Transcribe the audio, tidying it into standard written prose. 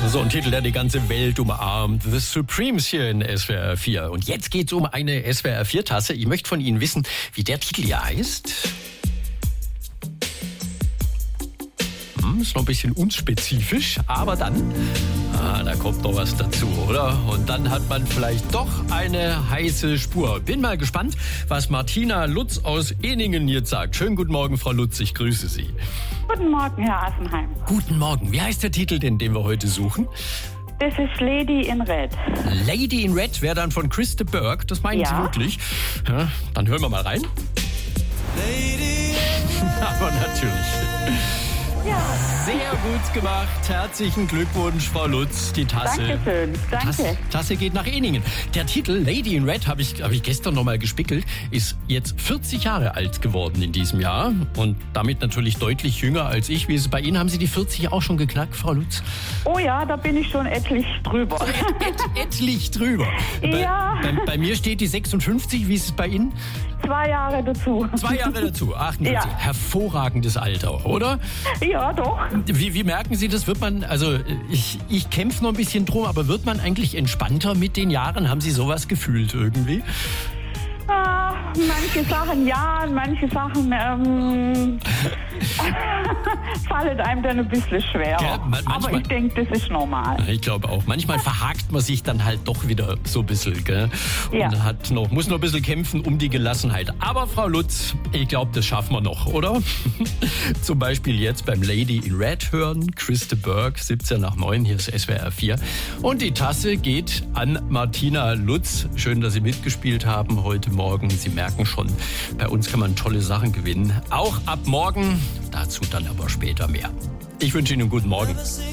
So ein Titel, der die ganze Welt umarmt. The Supremes hier in SWR 4. Und jetzt geht's um eine SWR 4-Tasse. Ich möchte von Ihnen wissen, wie der Titel hier heißt. Ist noch ein bisschen unspezifisch, aber dann, da kommt noch was dazu, oder? Und dann hat man vielleicht doch eine heiße Spur. Bin mal gespannt, was Martina Lutz aus Ehningen jetzt sagt. Schönen guten Morgen, Frau Lutz, ich grüße Sie. Guten Morgen, Herr Assenheim. Guten Morgen. Wie heißt der Titel denn, den wir heute suchen? Das ist Lady in Red. Lady in Red wäre dann von Chris de Burgh. Das meinen Sie wirklich? Ja, dann hören wir mal rein. Lady aber natürlich. Ja. Sehr gut gemacht. Herzlichen Glückwunsch, Frau Lutz. Die Tasse. Dankeschön. Danke. Tasse geht nach Ehningen. Der Titel Lady in Red, hab ich gestern noch mal gespickelt, ist jetzt 40 Jahre alt geworden in diesem Jahr. Und damit natürlich deutlich jünger als ich. Wie ist es bei Ihnen? Haben Sie die 40 auch schon geknackt, Frau Lutz? Oh ja, da bin ich schon etlich drüber. Etlich drüber. Ja. Bei mir steht die 56. Wie ist es bei Ihnen? 2 Jahre dazu. 2 Jahre dazu, 58. Ja. Hervorragendes Alter, oder? Ja, doch. Wie merken Sie das? Wird man, also ich kämpfe noch ein bisschen drum, aber wird man eigentlich entspannter mit den Jahren? Haben Sie sowas gefühlt irgendwie? Manche Sachen ja, manche Sachen fallen einem dann ein bisschen schwer. Ja, aber ich denke, das ist normal. Ich glaube auch. Manchmal verhakt man sich dann halt doch wieder so ein bisschen. Gell? Und Ja. muss noch ein bisschen kämpfen um die Gelassenheit. Aber Frau Lutz, ich glaube, das schaffen wir noch, oder? Zum Beispiel jetzt beim Lady in Red hören. Chris de Burgh, 17 nach 9, hier ist SWR 4. Und die Tasse geht an Martina Lutz. Schön, dass Sie mitgespielt haben heute Morgen. Sie merken schon, bei uns kann man tolle Sachen gewinnen. Auch ab morgen, dazu dann aber später mehr. Ich wünsche Ihnen einen guten Morgen.